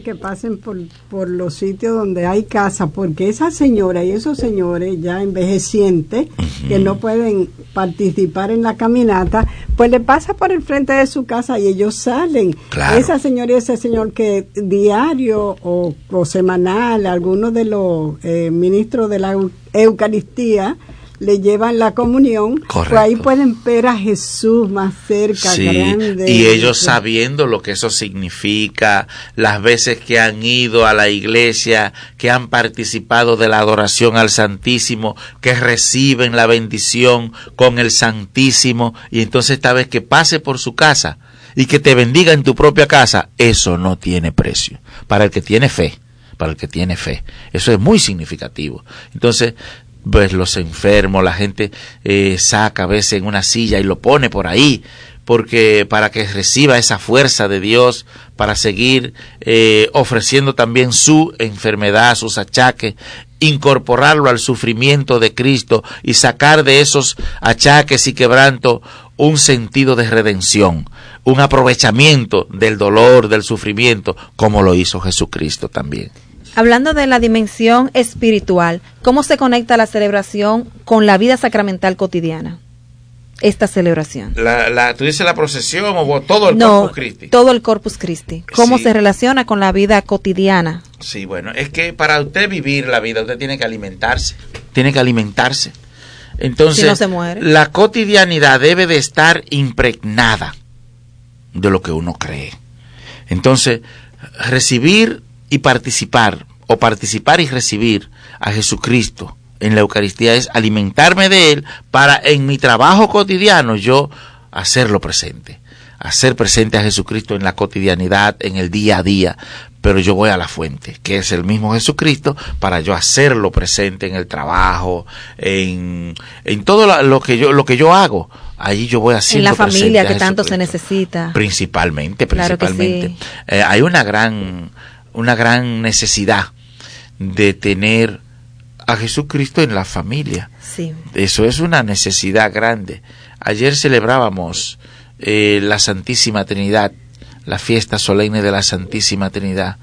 Que pasen por los sitios donde hay casa, porque esa señora y esos señores ya envejecientes que no pueden participar en la caminata, pues le pasa por el frente de su casa y ellos salen. Claro. Esa señora y ese señor que diario o semanal, algunos de los ministros de la Eucaristía le llevan la comunión. Correcto. Pues ahí pueden ver a Jesús más cerca, sí, grande. Y ellos sabiendo lo que eso significa, las veces que han ido a la iglesia, que han participado de la adoración al Santísimo, que reciben la bendición con el Santísimo, y entonces esta vez que pase por su casa y que te bendiga en tu propia casa, eso no tiene precio. Para el que tiene fe, eso es muy significativo. Entonces, pues los enfermos, la gente saca a veces en una silla y lo pone por ahí, porque para que reciba esa fuerza de Dios para seguir ofreciendo también su enfermedad, sus achaques, incorporarlo al sufrimiento de Cristo y sacar de esos achaques y quebranto un sentido de redención, un aprovechamiento del dolor, del sufrimiento, como lo hizo Jesucristo también. Hablando de la dimensión espiritual, ¿cómo se conecta la celebración con la vida sacramental cotidiana? Esta celebración. ¿Tú dices la procesión o todo el Corpus Christi? Todo el Corpus Christi. ¿Cómo se relaciona con la vida cotidiana? Sí, bueno, es que para usted vivir la vida, usted tiene que alimentarse. Entonces, si no se muere. La cotidianidad debe de estar impregnada de lo que uno cree. Entonces, recibir y participar, o participar y recibir a Jesucristo en la Eucaristía es alimentarme de Él para en mi trabajo cotidiano yo hacerlo presente, hacer presente a Jesucristo en la cotidianidad, en el día a día, pero yo voy a la fuente, que es el mismo Jesucristo, para yo hacerlo presente en el trabajo, en todo lo que yo hago. Allí yo voy haciendo en la familia que tanto se necesita. Principalmente. Claro que sí. Hay una gran necesidad de tener a Jesucristo en la familia. Sí. Eso es una necesidad grande. Ayer celebrábamos la Santísima Trinidad, la fiesta solemne de la Santísima Trinidad,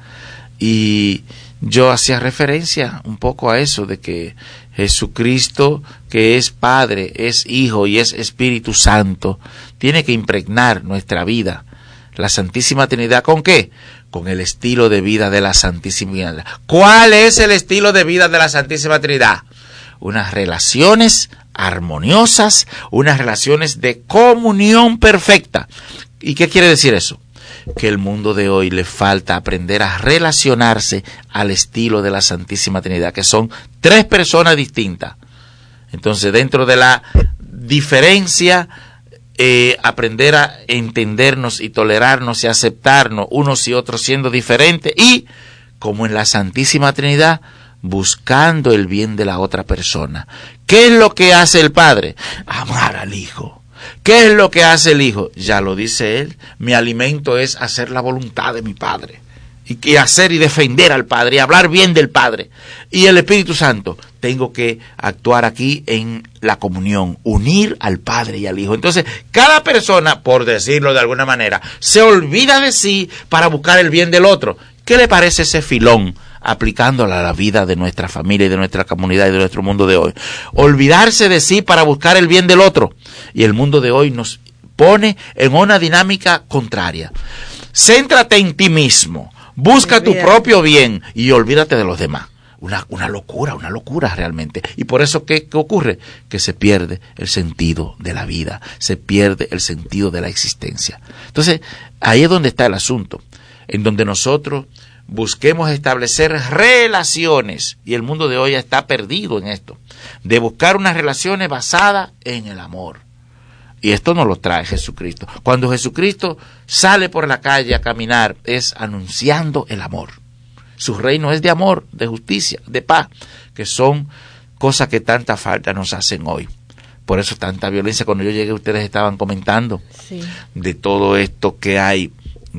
y yo hacía referencia un poco a eso, de que Jesucristo, que es Padre, es Hijo y es Espíritu Santo, tiene que impregnar nuestra vida. La Santísima Trinidad, ¿con qué? Con el estilo de vida de la Santísima Trinidad. ¿Cuál es el estilo de vida de la Santísima Trinidad? Unas relaciones armoniosas, unas relaciones de comunión perfecta. ¿Y qué quiere decir eso? Que el mundo de hoy le falta aprender a relacionarse al estilo de la Santísima Trinidad, que son 3 personas distintas. Entonces, dentro de la diferencia, aprender a entendernos y tolerarnos y aceptarnos unos y otros siendo diferentes, y como en la Santísima Trinidad, buscando el bien de la otra persona. ¿Qué es lo que hace el Padre? Amar al Hijo. ¿Qué es lo que hace el Hijo? Ya lo dice él, mi alimento es hacer la voluntad de mi Padre, y hacer y defender al Padre, y hablar bien del Padre. Y el Espíritu Santo, tengo que actuar aquí en la comunión, unir al Padre y al Hijo. Entonces, cada persona, por decirlo de alguna manera, se olvida de sí para buscar el bien del otro. ¿Qué le parece ese filón aplicándola a la vida de nuestra familia y de nuestra comunidad y de nuestro mundo de hoy? Olvidarse de sí para buscar el bien del otro. Y el mundo de hoy nos pone en una dinámica contraria. Céntrate en ti mismo, busca tu propio bien y olvídate de los demás. Una locura realmente. Y por eso, ¿qué ocurre? Que se pierde el sentido de la vida, se pierde el sentido de la existencia. Entonces, ahí es donde está el asunto, en donde nosotros busquemos establecer relaciones, y el mundo de hoy está perdido en esto, de buscar unas relaciones basadas en el amor. Y esto nos lo trae Jesucristo. Cuando Jesucristo sale por la calle a caminar, es anunciando el amor. Su reino es de amor, de justicia, de paz, que son cosas que tanta falta nos hacen hoy. Por eso tanta violencia. Cuando yo llegué, ustedes estaban comentando de todo esto que hay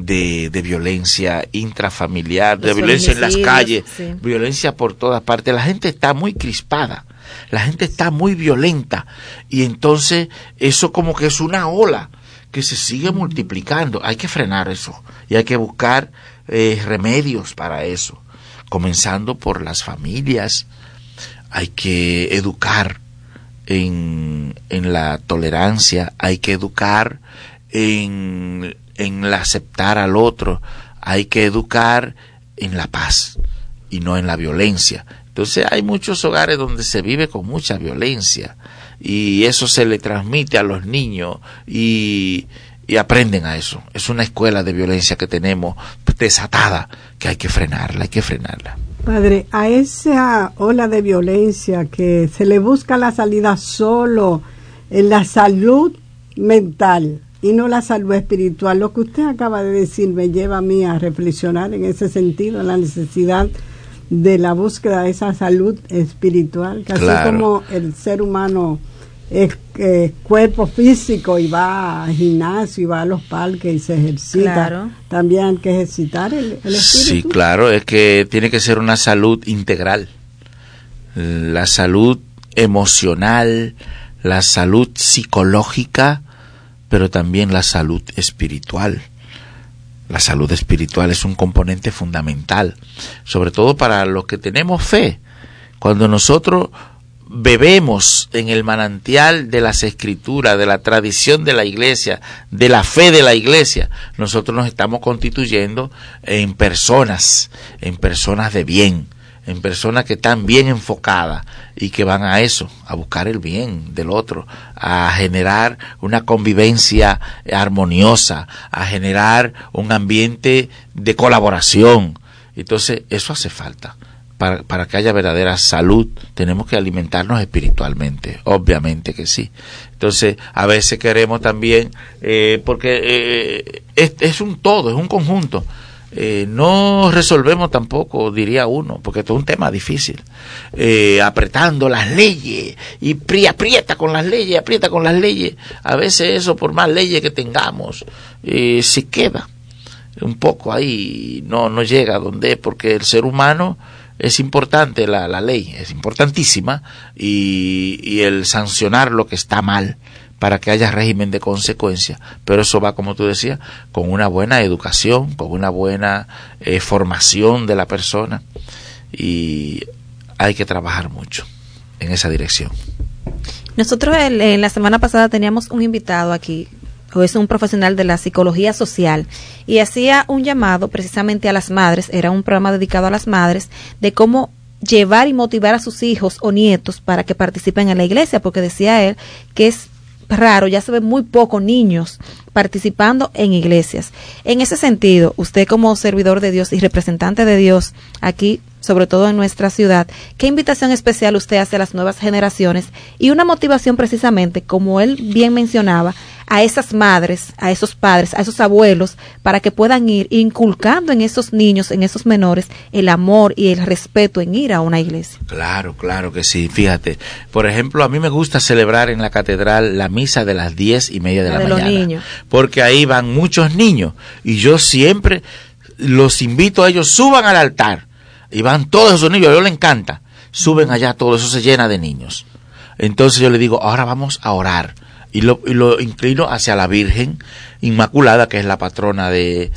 de violencia intrafamiliar, de violencia en las calles, violencia por todas partes. La gente está muy crispada, la gente está muy violenta, y entonces eso como que es una ola que se sigue multiplicando. Hay que frenar eso y hay que buscar remedios para eso, comenzando por las familias. Hay que educar en la tolerancia, hay que educar en el aceptar al otro, hay que educar en la paz y no en la violencia. Entonces hay muchos hogares donde se vive con mucha violencia y eso se le transmite a los niños y aprenden a eso. Es una escuela de violencia que tenemos desatada, que hay que frenarla, Padre, a esa ola de violencia que se le busca la salida solo en la salud mental y no la salud espiritual, lo que usted acaba de decir me lleva a mí a reflexionar en ese sentido, en la necesidad de la búsqueda de esa salud espiritual, que claro. Así como el ser humano es cuerpo físico y va al gimnasio y va a los parques y se ejercita, claro. También hay que ejercitar el espíritu. Sí, claro, es que tiene que ser una salud integral, la salud emocional, la salud psicológica, pero también la salud espiritual. La salud espiritual es un componente fundamental, sobre todo para los que tenemos fe. Cuando nosotros bebemos en el manantial de las escrituras, de la tradición de la iglesia, de la fe de la iglesia, nosotros nos estamos constituyendo en personas de bien, en personas que están bien enfocadas y que van a eso, a buscar el bien del otro, a generar una convivencia armoniosa, a generar un ambiente de colaboración. Entonces, eso hace falta. Para que haya verdadera salud, tenemos que alimentarnos espiritualmente, obviamente que sí. Entonces, a veces queremos también, porque es un todo, es un conjunto. No resolvemos tampoco, diría uno, porque esto es un tema difícil, apretando las leyes y aprieta con las leyes. A veces eso, por más leyes que tengamos, se queda un poco ahí, no llega a donde es, porque el ser humano es importante, la ley es importantísima, y el sancionar lo que está mal para que haya régimen de consecuencia, pero eso va, como tú decías, con una buena educación, con una buena formación de la persona, y hay que trabajar mucho en esa dirección. Nosotros en la semana pasada teníamos un invitado aquí, es un profesional de la psicología social, y hacía un llamado precisamente a las madres, era un programa dedicado a las madres, de cómo llevar y motivar a sus hijos o nietos para que participen en la iglesia, porque decía él que es raro, ya se ven muy pocos niños participando en iglesias. En ese sentido, usted como servidor de Dios y representante de Dios aquí, sobre todo en nuestra ciudad, ¿qué invitación especial usted hace a las nuevas generaciones y una motivación precisamente, como él bien mencionaba, a esas madres, a esos padres, a esos abuelos, para que puedan ir inculcando en esos niños, en esos menores, el amor y el respeto en ir a una iglesia? Claro que sí. Fíjate, por ejemplo, a mí me gusta celebrar en la catedral la misa de las 10:30 de la mañana, los niños, porque ahí van muchos niños y yo siempre los invito a ellos, suban al altar, y van todos esos niños, a ellos les encanta, suben allá, todo eso se llena de niños. Entonces yo le digo, ahora vamos a orar, y lo inclino hacia la Virgen Inmaculada, que es la patrona de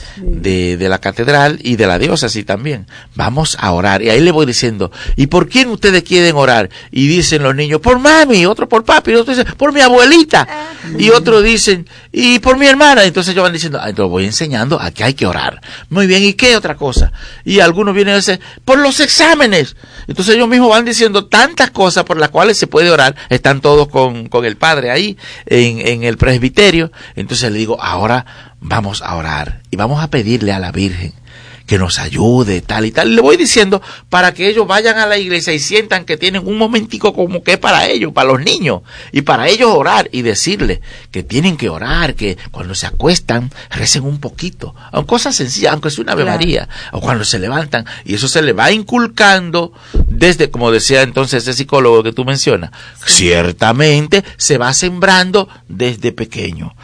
la catedral y de la diócesis también. Vamos a orar, y ahí le voy diciendo, ¿y por quién ustedes quieren orar? Y dicen los niños, por mami, otro por papi, otro dice, por mi abuelita, y otros dicen, y por mi hermana. Entonces ellos van diciendo, entonces voy enseñando a que hay que orar. Muy bien, ¿y qué otra cosa? Y algunos vienen a decir, por los exámenes. Entonces ellos mismos van diciendo tantas cosas por las cuales se puede orar. Están todos con el padre ahí en el presbiterio. Entonces le digo, ahora vamos a orar y vamos a pedirle a la Virgen que nos ayude, tal y tal. Le voy diciendo para que ellos vayan a la iglesia y sientan que tienen un momentico como que es para ellos, para los niños, y para ellos orar y decirles que tienen que orar, que cuando se acuestan recen un poquito, aunque cosas sencillas, aunque sea una Ave María, o cuando se levantan, y eso se le va inculcando desde, como decía entonces ese psicólogo que tú mencionas, ciertamente se va sembrando desde pequeño,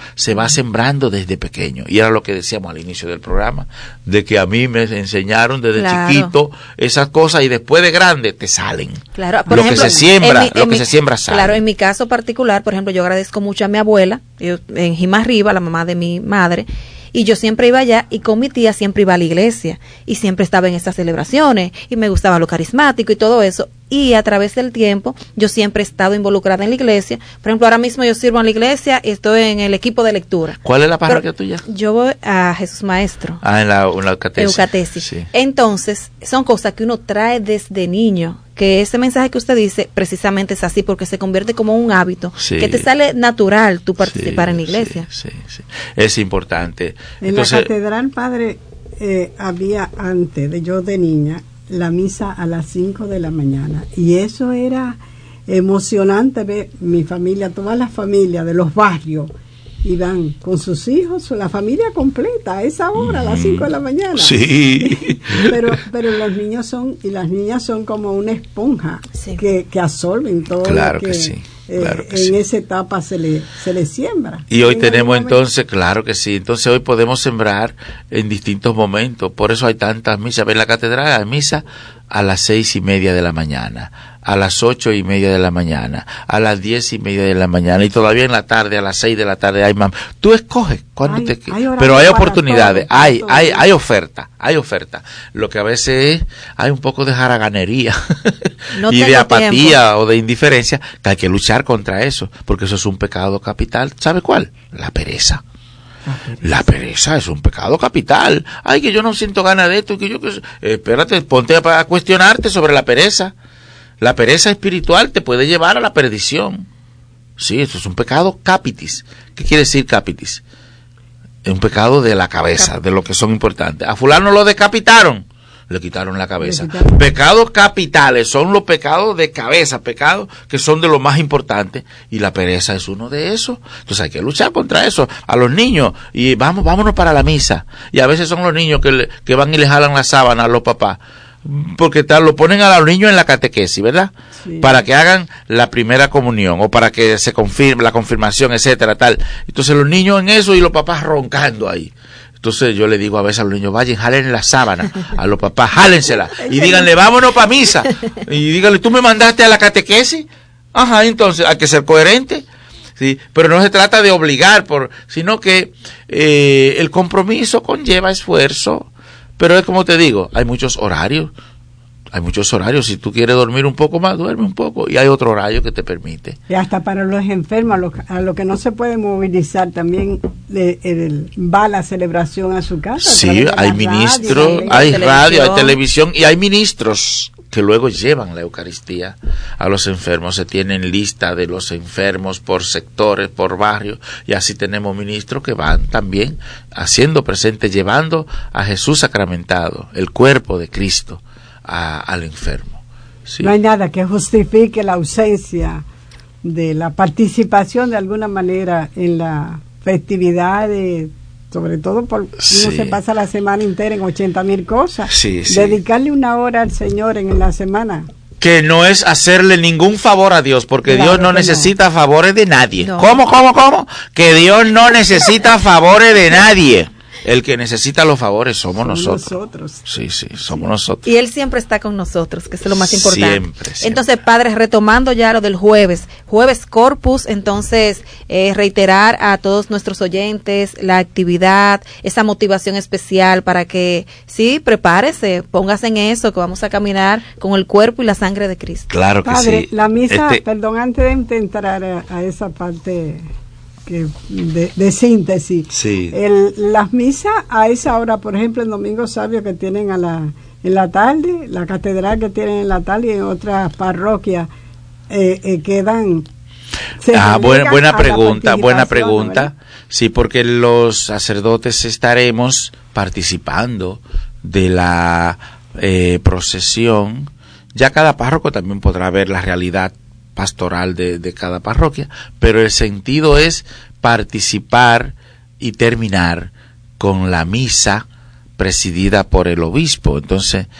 y era lo que decíamos al inicio del programa, de que a mí me enseñaron desde chiquito esas cosas, y después de grande te salen. Claro, por ejemplo, que se siembra, se siembra sale. Claro, en mi caso particular, por ejemplo, yo agradezco mucho a mi abuela, en Jimarriba, la mamá de mi madre. y yo siempre iba allá, y con mi tía siempre iba a la iglesia, y siempre estaba en esas celebraciones, y me gustaba lo carismático y todo eso, y a través del tiempo yo siempre he estado involucrada en la iglesia. Por ejemplo, ahora mismo yo sirvo en la iglesia y estoy en el equipo de lectura. ¿Cuál es la parroquia tuya? Yo voy a Jesús Maestro. En la Eucatesis. Eucatesis. Sí. Entonces, son cosas que uno trae desde niño, que ese mensaje que usted dice precisamente es así, porque se convierte como un hábito, sí, que te sale natural tú participar en la iglesia. Sí. Es importante. En la catedral, padre, había antes, yo de niña, la misa a las 5 de la mañana, y eso era emocionante ver mi familia, todas las familias de los barrios iban con sus hijos, la familia completa a esa hora, a las 5 de la mañana. Sí. pero los niños son, y las niñas son como una esponja, sí, que absorben todo. Claro lo que sí. Claro que en sí. esa etapa se le siembra. Y hoy tenemos entonces, claro que sí, entonces hoy podemos sembrar en distintos momentos, por eso hay tantas misas. En la catedral hay misa a las 6:30 de la mañana, a las 8:30 de la mañana, a las 10:30 de la mañana, y todavía en la tarde, a las 6 de la tarde hay más. Tú escoges cuando pero hay oportunidades, hay oferta, Lo que a veces hay un poco de haraganería y de apatía o de indiferencia, que hay que luchar contra eso, porque eso es un pecado capital. ¿Sabe cuál? La pereza. La pereza es un pecado capital. Ay, que yo no siento ganas de esto, que yo espérate, ponte a cuestionarte sobre la pereza. La pereza espiritual te puede llevar a la perdición. Sí, esto es un pecado capitis. ¿Qué quiere decir capitis? Es un pecado de la cabeza, de lo que son importantes. A fulano lo decapitaron, le quitaron la cabeza. Pecados capitales son los pecados de cabeza, pecados que son de lo más importante, y la pereza es uno de esos. Entonces hay que luchar contra eso. A los niños, y vámonos para la misa, y a veces son los niños que van y le jalan la sábana a los papás, porque lo ponen a los niños en la catequesis, ¿verdad? Sí. Para que hagan la primera comunión, o para que se confirme la confirmación, etcétera, tal. Entonces los niños en eso y los papás roncando ahí. Entonces yo le digo a veces a los niños, vayan, jalen la sábana, a los papás, jálensela, y díganle, vámonos para misa, y díganle, ¿tú me mandaste a la catequesis? Ajá, entonces hay que ser coherente, sí, pero no se trata de obligar, sino que el compromiso conlleva esfuerzo, pero es como te digo, hay muchos horarios, si tú quieres dormir un poco más, duerme un poco, y hay otro horario que te permite. Y hasta para los enfermos, a lo que no se puede movilizar, también va la celebración a su casa. Sí, hay ministros, hay radio, hay televisión, y hay ministros que luego llevan la Eucaristía a los enfermos. Se tienen lista de los enfermos por sectores, por barrios, y así tenemos ministros que van también haciendo presente, llevando a Jesús sacramentado, el cuerpo de Cristo, al enfermo. Sí. No hay nada que justifique la ausencia de la participación de alguna manera en la festividad, sobre todo porque uno se pasa la semana entera en 80,000 cosas. Sí. Dedicarle una hora al Señor en la semana. Que no es hacerle ningún favor a Dios, porque claro, Dios no necesita favores de nadie. No. ¿Cómo? Que Dios no necesita favores de nadie. El que necesita los favores somos nosotros. Sí, somos nosotros. Y Él siempre está con nosotros, que es lo más importante. Siempre. Entonces, padres, retomando ya lo del jueves Corpus, entonces reiterar a todos nuestros oyentes la actividad, esa motivación especial para que, sí, prepárese, póngase en eso, que vamos a caminar con el cuerpo y la sangre de Cristo. Claro que Padre, sí. La misa, perdón, antes de entrar a esa parte de síntesis. Sí. Las misas a esa hora, por ejemplo, el Domingo Sabio que tienen en la tarde, la catedral que tienen en la tarde, y en otras parroquias quedan. Buena pregunta. Sí, porque los sacerdotes estaremos participando de la procesión. Ya cada párroco también podrá ver la realidad pastoral de cada parroquia, pero el sentido es participar y terminar con la misa presidida por el obispo. Entonces,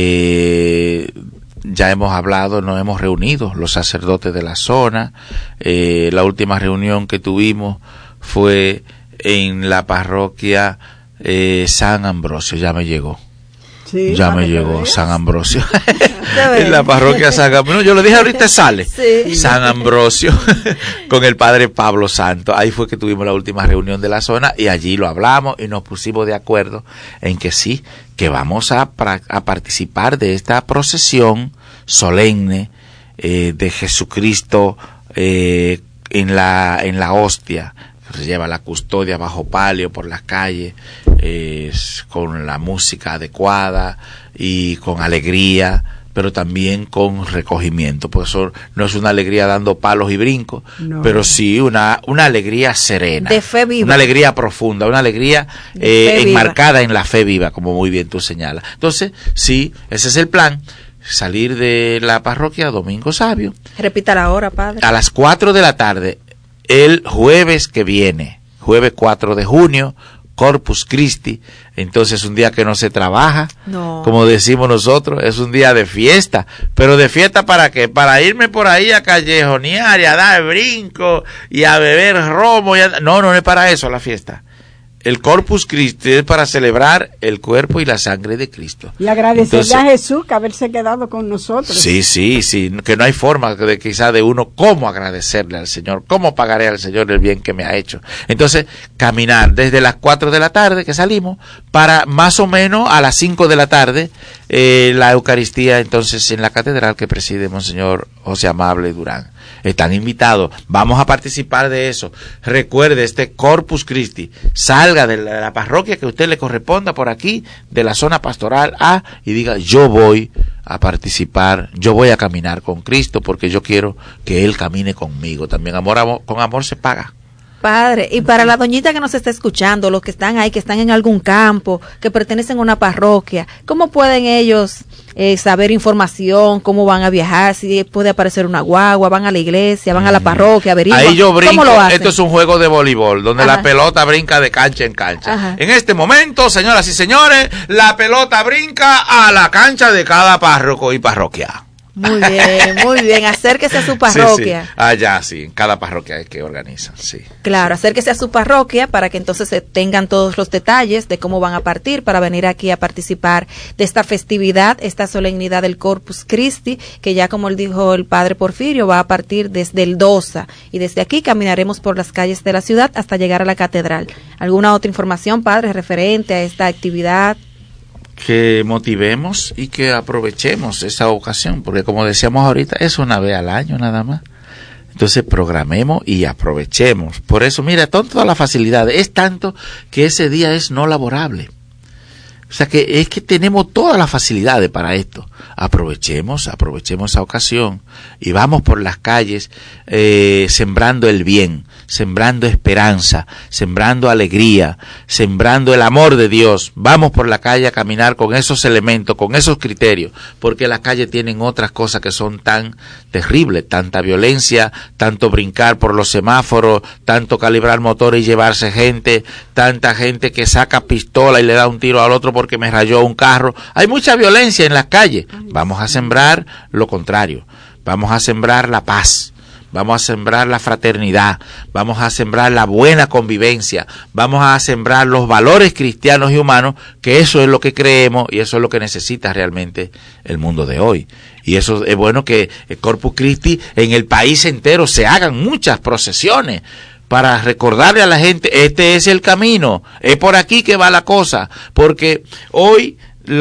ya hemos hablado, nos hemos reunido los sacerdotes de la zona. La última reunión que tuvimos fue en la parroquia San Ambrosio, ya me llegó. Sí, ya me llegó San Ambrosio. En la parroquia San Ambrosio. Yo lo dije ahorita, sale. Sí. San Ambrosio con el padre Pablo Santo. Ahí fue que tuvimos la última reunión de la zona y allí lo hablamos y nos pusimos de acuerdo en que sí, que vamos a participar de esta procesión solemne de Jesucristo en la hostia. Se lleva la custodia bajo palio por las calles, con la música adecuada y con alegría, pero también con recogimiento, porque eso no es una alegría dando palos y brincos, no, pero sí una alegría serena, de fe viva, una alegría profunda, una alegría enmarcada en la fe viva, como muy bien tú señalas. Entonces, sí, ese es el plan. Salir de la parroquia Domingo Sabio. Repita la hora, padre. A las 4 de la tarde, el jueves que viene, jueves 4 de junio, Corpus Christi. Entonces, un día que no se trabaja, no, como decimos nosotros, es un día de fiesta. ¿Pero de fiesta para qué? Para irme por ahí a callejonear y a dar brinco y a beber romo. No es para eso la fiesta. El Corpus Christi es para celebrar el cuerpo y la sangre de Cristo. Y agradecerle a Jesús que haberse quedado con nosotros. Sí, que no hay forma de quizá de uno cómo agradecerle al Señor, cómo pagaré al Señor el bien que me ha hecho. Entonces, caminar desde las 4 de la tarde que salimos para más o menos a las 5 de la tarde la Eucaristía entonces en la catedral que preside Monseñor José Amable Durán. Están invitados, vamos a participar de eso. Recuerde, este Corpus Christi, salga de la parroquia que a usted le corresponda por aquí, de la zona pastoral A, y diga, yo voy a participar, yo voy a caminar con Cristo, porque yo quiero que Él camine conmigo. También con amor se paga. Padre, y para la doñita que nos está escuchando, los que están ahí, que están en algún campo, que pertenecen a una parroquia, ¿cómo pueden ellos saber información? ¿Cómo van a viajar? Si puede aparecer una guagua, van a la iglesia, van a la parroquia, averiguan. Ahí yo brinco. ¿Cómo lo hacen? Esto es un juego de voleibol, donde la pelota brinca de cancha en cancha. Ajá. En este momento, señoras y señores, la pelota brinca a la cancha de cada párroco y parroquia. Muy bien, acérquese a su parroquia. Sí. Allá sí, en cada parroquia es que organizan, sí. Claro, acérquese a su parroquia para que entonces se tengan todos los detalles de cómo van a partir para venir aquí a participar de esta festividad, esta solemnidad del Corpus Christi, que ya como dijo el padre Porfirio, va a partir desde el Dosa, y desde aquí caminaremos por las calles de la ciudad hasta llegar a la catedral. ¿Alguna otra información, padre, referente a esta actividad? Que motivemos y que aprovechemos esa ocasión, porque como decíamos ahorita, es una vez al año nada más. Entonces programemos y aprovechemos. Por eso, mira, toda la facilidad, es tanto que ese día es no laborable. O sea que es que tenemos todas las facilidades para esto. Aprovechemos esa ocasión y vamos por las calles sembrando el bien, sembrando esperanza, sembrando alegría, sembrando el amor de Dios. Vamos por la calle a caminar con esos elementos, con esos criterios, porque las calles tienen otras cosas que son tan terribles, tanta violencia, tanto brincar por los semáforos, tanto calibrar motores y llevarse gente, tanta gente que saca pistola y le da un tiro al otro porque me rayó un carro. Hay mucha violencia en las calles. Vamos a sembrar lo contrario. Vamos a sembrar la paz. Vamos a sembrar la fraternidad, vamos a sembrar la buena convivencia, vamos a sembrar los valores cristianos y humanos, que eso es lo que creemos y eso es lo que necesita realmente el mundo de hoy. Y eso es bueno que el Corpus Christi en el país entero se hagan muchas procesiones para recordarle a la gente, este es el camino, es por aquí que va la cosa, porque hoy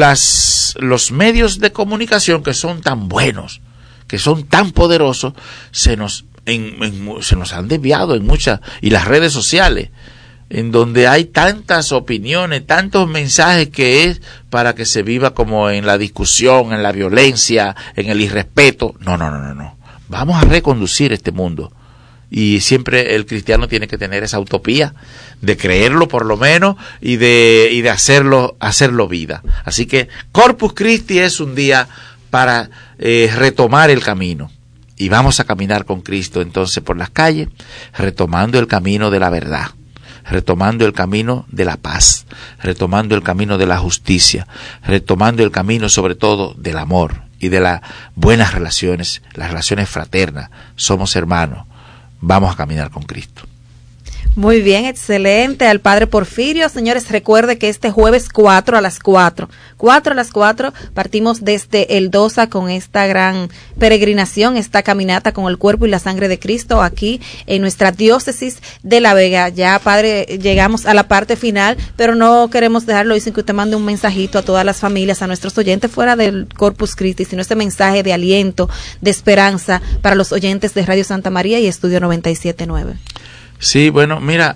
los medios de comunicación que son tan buenos, que son tan poderosos, se nos han desviado en muchas, y las redes sociales, en donde hay tantas opiniones, tantos mensajes que es para que se viva como en la discusión, en la violencia, en el irrespeto. No. Vamos a reconducir este mundo. Y siempre el cristiano tiene que tener esa utopía de creerlo por lo menos y de hacerlo vida. Así que Corpus Christi es un día para retomar el camino y vamos a caminar con Cristo entonces por las calles, retomando el camino de la verdad, retomando el camino de la paz, retomando el camino de la justicia, retomando el camino sobre todo del amor y de las buenas relaciones, las relaciones fraternas. Somos hermanos, vamos a caminar con Cristo. Muy bien, excelente. Al padre Porfirio. Señores, recuerde que este jueves 4 a las 4 partimos desde el DOSA con esta gran peregrinación, esta caminata con el cuerpo y la sangre de Cristo aquí en nuestra diócesis de La Vega. Ya, padre, llegamos a la parte final, pero no queremos dejarlo y sin que usted mande un mensajito a todas las familias, a nuestros oyentes fuera del Corpus Christi, sino este mensaje de aliento, de esperanza para los oyentes de Radio Santa María y Estudio 97.9. Sí, bueno, mira,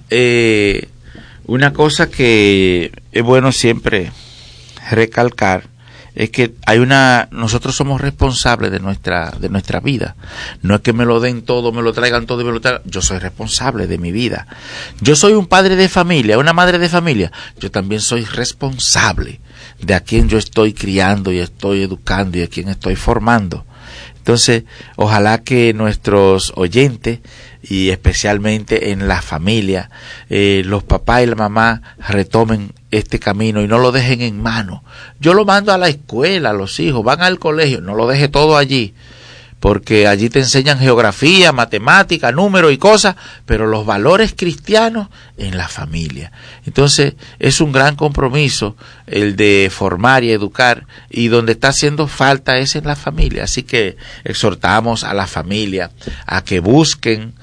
una cosa que es bueno siempre recalcar es que nosotros somos responsables de nuestra vida. No es que me lo den todo, me lo traigan todo y me lo traigan. Yo soy responsable de mi vida. Yo soy un padre de familia, una madre de familia. Yo también soy responsable de a quien yo estoy criando y estoy educando y a quien estoy formando. Entonces, ojalá que nuestros oyentes, y especialmente en la familia, los papás y la mamá retomen este camino y no lo dejen en mano. Yo lo mando a la escuela, los hijos van al colegio, no lo deje todo allí, porque allí te enseñan geografía, matemática, números y cosas, pero los valores cristianos en la familia. Entonces, es un gran compromiso el de formar y educar, y donde está haciendo falta es en la familia. Así que exhortamos a la familia a que busquen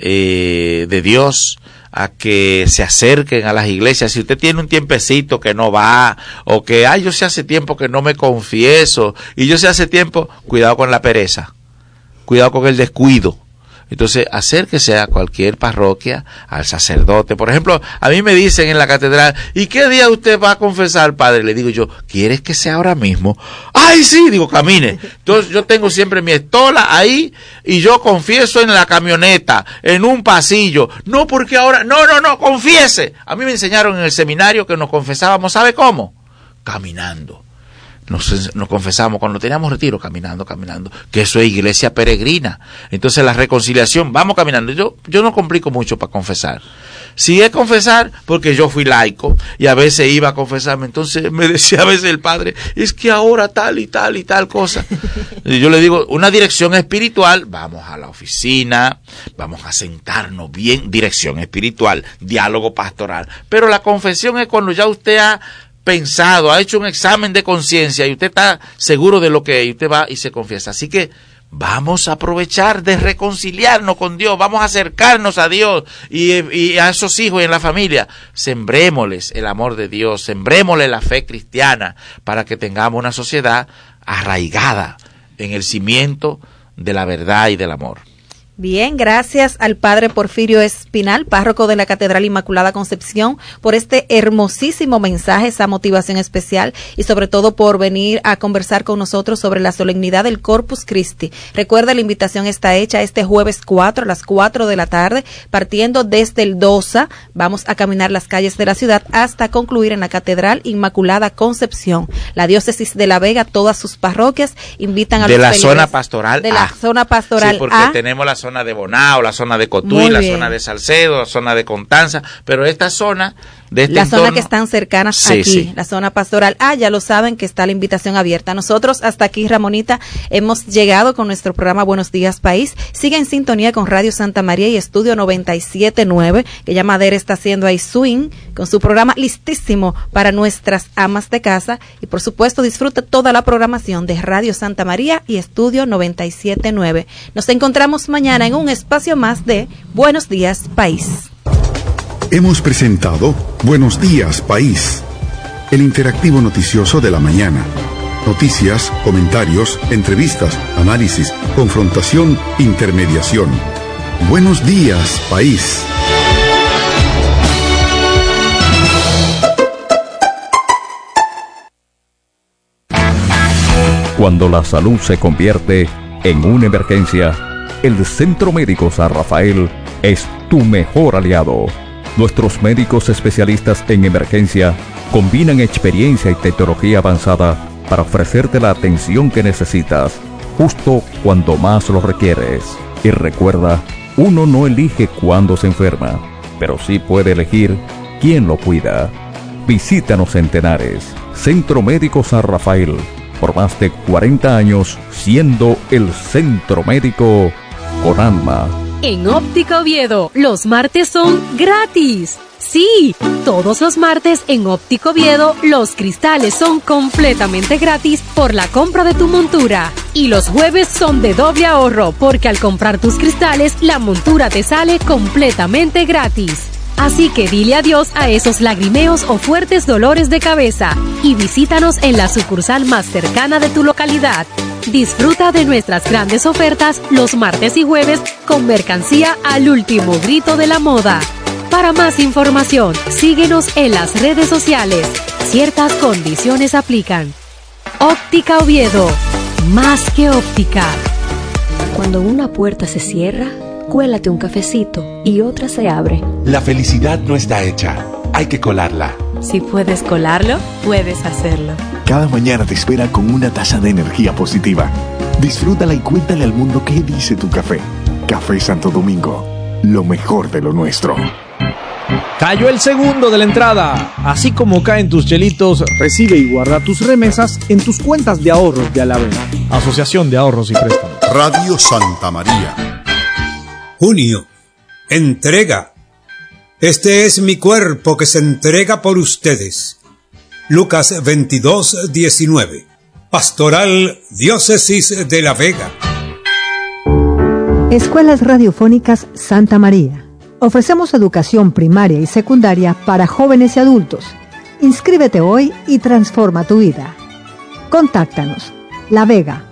de Dios, a que se acerquen a las iglesias. Si usted tiene un tiempecito que no va, o que, yo sé hace tiempo que no me confieso, y yo sé hace tiempo, cuidado con la pereza. Cuidado con el descuido. Entonces, acérquese a cualquier parroquia, al sacerdote. Por ejemplo, a mí me dicen en la catedral, ¿y qué día usted va a confesar, padre? Le digo yo, ¿quieres que sea ahora mismo? ¡Ay, sí! Digo, camine. Entonces, yo tengo siempre mi estola ahí y yo confieso en la camioneta, en un pasillo. No, porque ahora, no, confiese. A mí me enseñaron en el seminario que nos confesábamos, ¿sabe cómo? Caminando. Nos confesamos cuando teníamos retiro, caminando, que eso es iglesia peregrina. Entonces la reconciliación, vamos caminando. Yo no complico mucho para confesar. Si es confesar, porque yo fui laico y a veces iba a confesarme, entonces me decía a veces el padre, es que ahora tal y tal y tal cosa. Y yo le digo, una dirección espiritual, vamos a la oficina, vamos a sentarnos bien, dirección espiritual, diálogo pastoral. Pero la confesión es cuando ya usted ha pensado, ha hecho un examen de conciencia y usted está seguro de lo que es, y usted va y se confiesa. Así que vamos a aprovechar de reconciliarnos con Dios, vamos a acercarnos a Dios y a esos hijos y en la familia. Sembrémosles el amor de Dios, sembrémosles la fe cristiana para que tengamos una sociedad arraigada en el cimiento de la verdad y del amor. Bien, gracias al padre Porfirio Espinal, párroco de la Catedral Inmaculada Concepción, por este hermosísimo mensaje, esa motivación especial y sobre todo por venir a conversar con nosotros sobre la solemnidad del Corpus Christi. Recuerda, la invitación está hecha este jueves 4 a las 4 de la tarde, partiendo desde el DOSA. Vamos a caminar las calles de la ciudad hasta concluir en la Catedral Inmaculada Concepción. La diócesis de La Vega, todas sus parroquias invitan a los feligreses. De la zona pastoral de la zona pastoral. Sí, porque tenemos la zona de Bonao, la zona de Cotuí, la zona de Salcedo, la zona de Constanza, pero esta zona de este entorno, zona que están cercanas sí, aquí, sí. La zona pastoral. Ya lo saben que está la invitación abierta. Nosotros hasta aquí, Ramonita, hemos llegado con nuestro programa Buenos Días País. Sigue en sintonía con Radio Santa María y Estudio 97.9, que ya Madera está haciendo ahí swing con su programa listísimo para nuestras amas de casa, y por supuesto disfruta toda la programación de Radio Santa María y Estudio 97.9. Nos encontramos mañana en un espacio más de Buenos Días País. Hemos presentado Buenos Días País, el interactivo noticioso de la mañana. Noticias, comentarios, entrevistas, análisis, confrontación, intermediación. Buenos Días País. Cuando la salud se convierte en una emergencia, el Centro Médico San Rafael es tu mejor aliado. Nuestros médicos especialistas en emergencia combinan experiencia y tecnología avanzada para ofrecerte la atención que necesitas, justo cuando más lo requieres. Y recuerda, uno no elige cuándo se enferma, pero sí puede elegir quién lo cuida. Visítanos en Tenares, Centro Médico San Rafael, por más de 40 años siendo el centro médico con alma En Óptica Oviedo, los martes son gratis. Sí, todos los martes en Óptica Oviedo, los cristales son completamente gratis por la compra de tu montura. Y los jueves son de doble ahorro, porque al comprar tus cristales, la montura te sale completamente gratis. Así que dile adiós a esos lagrimeos o fuertes dolores de cabeza y visítanos en la sucursal más cercana de tu localidad. Disfruta de nuestras grandes ofertas los martes y jueves con mercancía al último grito de la moda. Para más información, síguenos en las redes sociales. Ciertas condiciones aplican. Óptica Oviedo, más que óptica. Cuando una puerta se cierra, cuélate un cafecito y otra se abre. La felicidad no está hecha, hay que colarla. Si puedes colarlo, puedes hacerlo. Cada mañana te espera con una taza de energía positiva. Disfrútala y cuéntale al mundo qué dice tu café. Café Santo Domingo, lo mejor de lo nuestro. Cayó el segundo de la entrada. Así como caen tus chelitos, recibe y guarda tus remesas en tus cuentas de ahorros de Alavena. Asociación de Ahorros y Préstamos. Radio Santa María. Junio. Entrega. Este es mi cuerpo que se entrega por ustedes. Lucas 22:19. Pastoral Diócesis de La Vega. Escuelas Radiofónicas Santa María. Ofrecemos educación primaria y secundaria para jóvenes y adultos. Inscríbete hoy y transforma tu vida. Contáctanos. La Vega,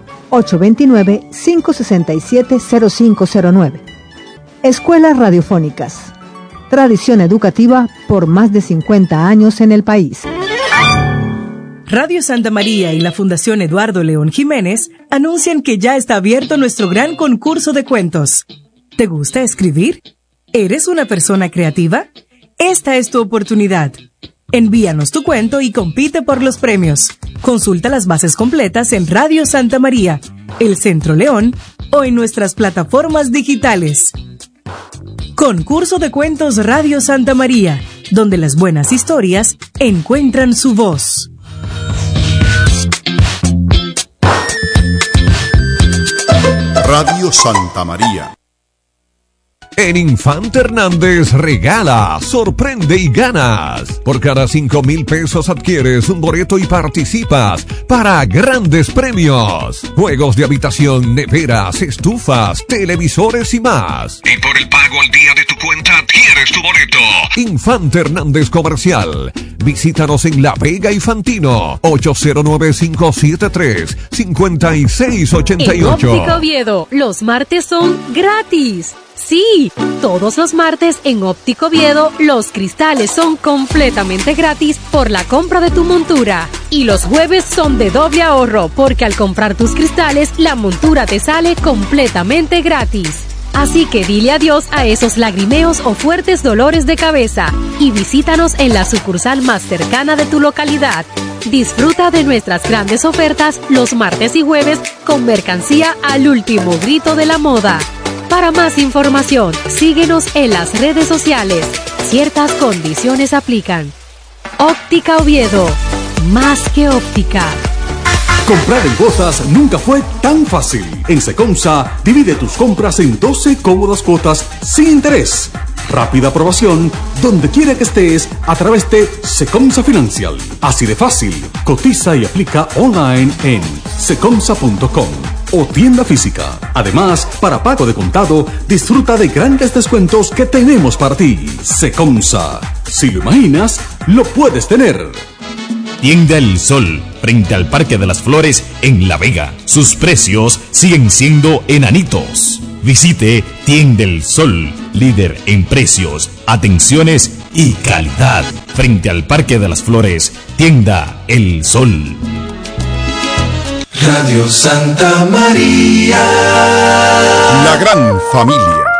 829-567-0509. Escuelas Radiofónicas. Tradición educativa por más de 50 años en el país. Radio Santa María y la Fundación Eduardo León Jiménez anuncian que ya está abierto nuestro gran concurso de cuentos. ¿Te gusta escribir? ¿Eres una persona creativa? Esta es tu oportunidad. Envíanos tu cuento y compite por los premios. Consulta las bases completas en Radio Santa María, El Centro León o en nuestras plataformas digitales. Concurso de Cuentos Radio Santa María, donde las buenas historias encuentran su voz. Radio Santa María. En Infante Hernández regala, sorprende y ganas. Por cada 5,000 pesos adquieres un boleto y participas para grandes premios. Juegos de habitación, neveras, estufas, televisores y más. Y por el pago al día de tu cuenta adquieres tu boleto. Infante Hernández Comercial. Visítanos en La Vega y Fantino. 809-573-5688. En Óptica Oviedo, los martes son gratis. Sí, todos los martes en Óptica Oviedo, los cristales son completamente gratis por la compra de tu montura. Y los jueves son de doble ahorro, porque al comprar tus cristales, la montura te sale completamente gratis. Así que dile adiós a esos lagrimeos o fuertes dolores de cabeza y visítanos en la sucursal más cercana de tu localidad. Disfruta de nuestras grandes ofertas los martes y jueves con mercancía al último grito de la moda. Para más información, síguenos en las redes sociales. Ciertas condiciones aplican. Óptica Oviedo, más que óptica. Comprar en cuotas nunca fue tan fácil. En Secomsa, divide tus compras en 12 cómodas cuotas sin interés. Rápida aprobación donde quiera que estés a través de Secomsa Financial. Así de fácil. Cotiza y aplica online en secomsa.com o tienda física. Además, para pago de contado, disfruta de grandes descuentos que tenemos para ti. Secomsa. Si lo imaginas, lo puedes tener. Tienda El Sol, frente al Parque de las Flores en La Vega. Sus precios siguen siendo enanitos. Visite Tienda El Sol, líder en precios, atenciones y calidad. Frente al Parque de las Flores, Tienda El Sol. Radio Santa María. La gran familia.